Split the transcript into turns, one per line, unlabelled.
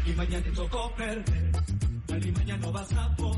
Alimaña te tocó perder, Alimaña no vas a poder.